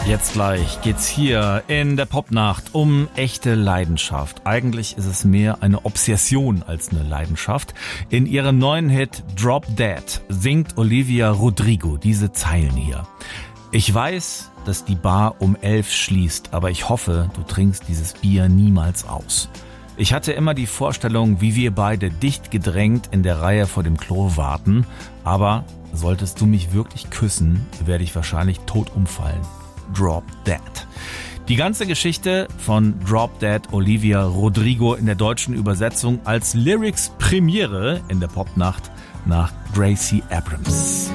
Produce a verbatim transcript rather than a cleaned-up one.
Jetzt gleich geht's hier in der Popnacht um echte Leidenschaft. Eigentlich ist es mehr eine Obsession als eine Leidenschaft. In ihrem neuen Hit Drop Dead singt Olivia Rodrigo diese Zeilen hier. Ich weiß, dass die Bar um elf schließt, aber ich hoffe, du trinkst dieses Bier niemals aus. Ich hatte immer die Vorstellung, wie wir beide dicht gedrängt in der Reihe vor dem Klo warten, aber solltest du mich wirklich küssen, werde ich wahrscheinlich tot umfallen. Drop Dead. Die ganze Geschichte von Drop Dead Olivia Rodrigo in der deutschen Übersetzung als Lyrics Premiere in der Popnacht nach Gracie Abrams.